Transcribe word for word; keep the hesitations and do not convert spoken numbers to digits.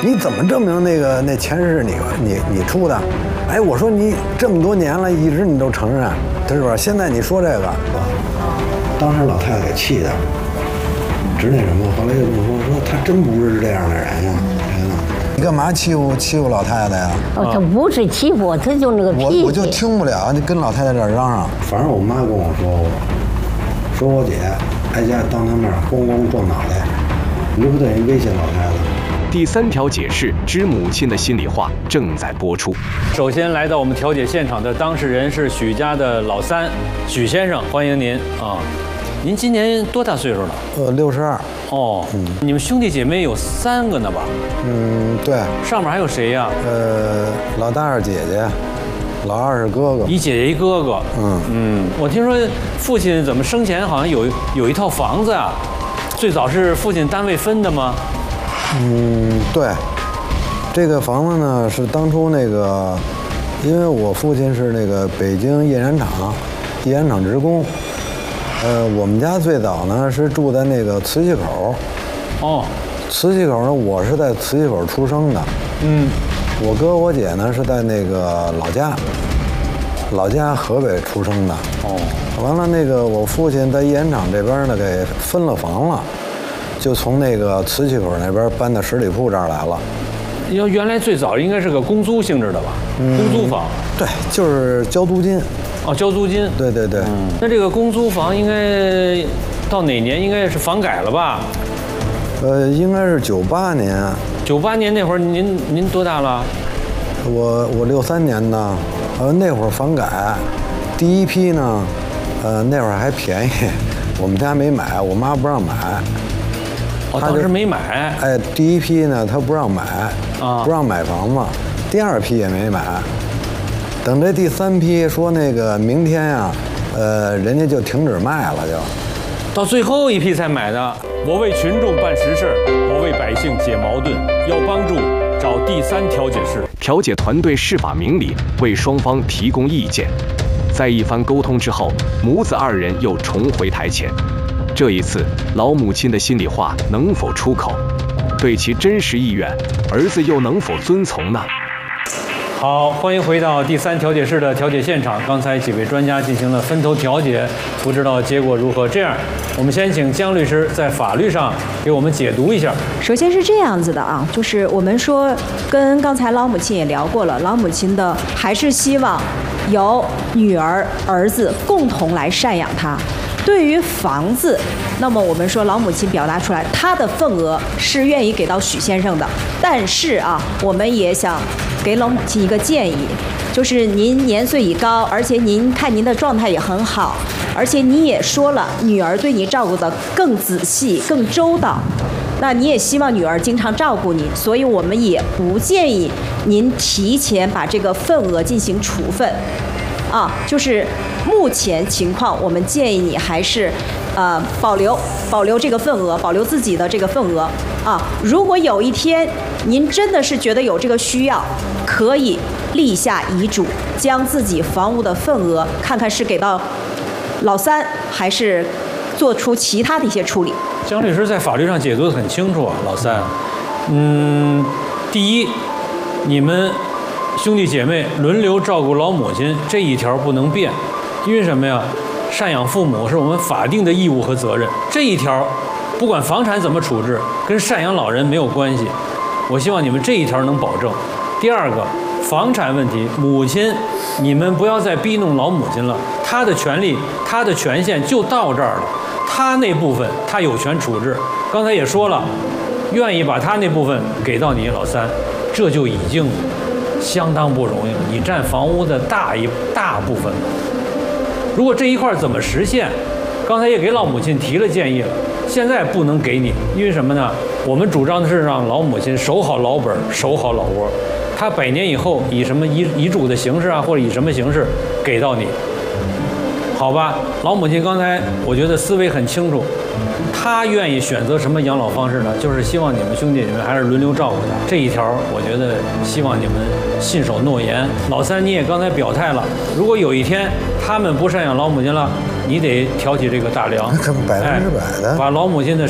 你怎么证明那个那钱是你你你出的？哎，我说你这么多年了，一直你都承认，是不是？现在你说这个，当时老太太给气的，直那什么。后来又这么说，说他真不是这样的人呀。你干嘛欺负欺负老太太呀？ 哦，他不是欺负我，他就那个脾气。 我我就听不了，你跟老太太这儿嚷嚷。反正我妈跟我说过，说我姐挨家当她面咣咣撞脑袋，你这不等于威胁老太太吗？ 第三条解释之母亲的心里话正在播出。 首先来到我们调解现场的当事人是许家的老三，许先生，欢迎您啊！您今年多大岁数了？ 呃，六十二。 哦，嗯，你们兄弟姐妹有三个呢吧？ 嗯，对。 上面还有谁呀？ 呃，老大是姐姐，老二是哥哥。 一姐姐一哥哥。嗯嗯，我听说父亲怎么生前好像有有一套房子啊？最早是父亲单位分的吗？ 嗯，对。这个房子呢是当初那个，因为我父亲是那个北京印染厂，印染厂职工。呃，我们家最早呢是住在那个磁器口。 哦， 磁器口呢，我是在磁器口出生的。嗯，我哥我姐呢是在那个老家，老家河北出生的。哦，完了那个我父亲在印染厂这边呢给分了房了，就从那个磁器口那边搬到十里铺这儿来了。 要原来最早应该是个公租性质的吧？嗯、公租房。 对，就是交租金。 哦，交租金。 对对对。 嗯，那这个公租房应该到哪年？应该是房改了吧？ 呃，应该是九八年。 九八年那会儿，您您多大了？ 我我六三年的，呃，那会儿房改，第一批呢，呃，那会儿还便宜，我们家没买，我妈不让买。 哦，当时没买。 哎，第一批呢，她不让买， 啊， 不让买房子，第二批也没买。等这第三批说那个明天呀、啊，呃，人家就停止卖了，就到最后一批才买的。我为群众办实事，我为百姓解矛盾，要帮助找第三调解室。 调解团队释法明理，为双方提供意见。在一番沟通之后，母子二人又重回台前。这一次，老母亲的心里话能否出口？对其真实意愿，儿子又能否遵从呢？ 好，欢迎回到第三调解室的调解现场。刚才几位专家进行了分头调解，不知道结果如何。这样，我们先请姜律师在法律上给我们解读一下。 首先是这样子的啊，就是我们说跟刚才老母亲也聊过了，老母亲的还是希望由女儿、儿子共同来赡养她。对于房子，那么我们说老母亲表达出来，她的份额是愿意给到许先生的，但是啊，我们也想给老母亲一个建议，就是您年岁已高，而且您看您的状态也很好，而且你也说了，女儿对你照顾得更仔细、更周到，那你也希望女儿经常照顾你，所以我们也不建议您提前把这个份额进行处分。啊，就是目前情况，我们建议你还是，呃，保留保留这个份额，保留自己的这个份额啊。如果有一天您真的是觉得有这个需要，可以立下遗嘱，将自己房屋的份额看看是给到老三，还是做出其他的一些处理。 姜律师在法律上解读得很清楚啊，老三，嗯，第一，你们兄弟姐妹轮流照顾老母亲这一条不能变，因为什么呀？赡养父母是我们法定的义务和责任，这一条不管房产怎么处置，跟赡养老人没有关系。我希望你们这一条能保证。第二个，房产问题，母亲，你们不要再逼弄老母亲了，她的权利、她的权限就到这儿了，她那部分她有权处置。刚才也说了，愿意把她那部分给到你老三，这就已经相当不容易了，你占房屋的大一大部分了。如果这一块怎么实现？刚才也给老母亲提了建议了，现在不能给你，因为什么呢？我们主张的是让老母亲守好老本，守好老窝。她百年以后以什么遗遗嘱的形式啊，或者以什么形式给到你，好吧？老母亲刚才我觉得思维很清楚。他愿意选择什么养老方式呢？就是希望你们兄弟姐妹还是轮流照顾他。这一条，我觉得希望你们信守诺言。老三，你也刚才表态了，如果有一天他们不赡养老母亲了，你得挑起这个大梁， 百分之百的， 把老母亲的